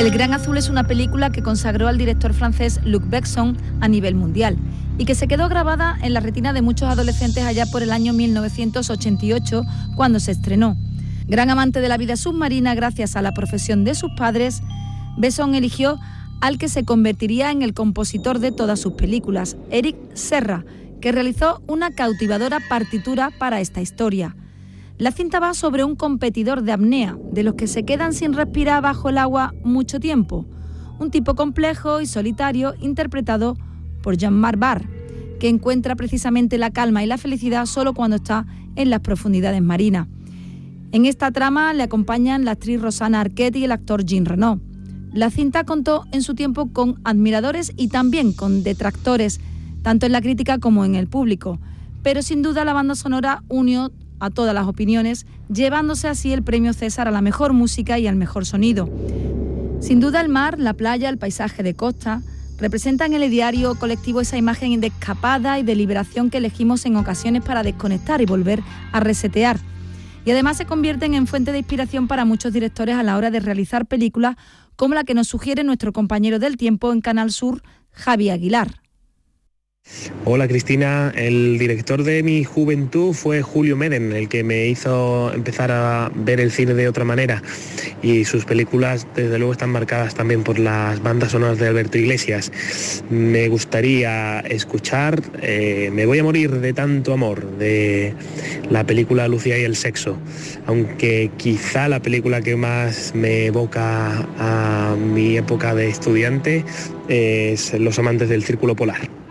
El Gran Azul es una película que consagró al director francés Luc Besson a nivel mundial y que se quedó grabada en la retina de muchos adolescentes allá por el año 1988, cuando se estrenó. Gran amante de la vida submarina gracias a la profesión de sus padres, Besson eligió al que se convertiría en el compositor de todas sus películas, Eric Serra, que realizó una cautivadora partitura para esta historia. La cinta va sobre un competidor de apnea, de los que se quedan sin respirar bajo el agua mucho tiempo. Un tipo complejo y solitario interpretado por Jean-Marc Barr, que encuentra precisamente la calma y la felicidad solo cuando está en las profundidades marinas. En esta trama le acompañan la actriz Rosanna Arquette y el actor Jean Reno. La cinta contó en su tiempo con admiradores y también con detractores, tanto en la crítica como en el público. Pero sin duda la banda sonora unió a todas las opiniones, llevándose así el premio César a la mejor música y al mejor sonido. Sin duda el mar, la playa, el paisaje de costa representan en el ideario colectivo esa imagen de escapada y de liberación que elegimos en ocasiones para desconectar y volver a resetear. Y además se convierten en fuente de inspiración para muchos directores a la hora de realizar películas como la que nos sugiere nuestro compañero del tiempo en Canal Sur, Javi Aguilar. Hola Cristina, el director de mi juventud fue Julio Meden, el que me hizo empezar a ver el cine de otra manera, y sus películas desde luego están marcadas también por las bandas sonoras de Alberto Iglesias. Me gustaría escuchar Me voy a morir de tanto amor, de la película Lucía y el sexo, aunque quizá la película que más me evoca a mi época de estudiante es Los amantes del círculo polar.